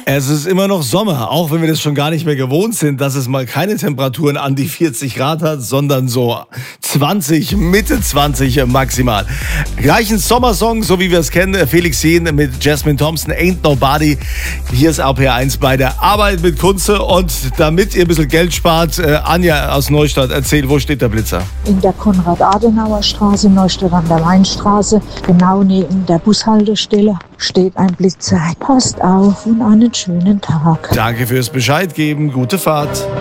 Es ist immer noch Sommer, auch wenn wir das schon gar nicht mehr gewohnt sind, dass es mal keine Temperaturen an die 40 Grad hat, sondern so 20, Mitte 20 maximal. Gleich ein Sommersong, so wie wir es kennen, Felix Jähn mit Jasmine Thompson, Ain't Nobody. Hier ist RPR1 bei der Arbeit mit Kunze, und damit ihr ein bisschen Geld spart, Anja aus Neustadt, erzähl, wo steht der Blitzer? In der Konrad-Adenauer-Straße, Neustadt an der Weinstraße, genau neben der Bushaltestelle, steht ein Blitzer. Passt auf und einen schönen Tag. Danke fürs Bescheid geben, gute Fahrt.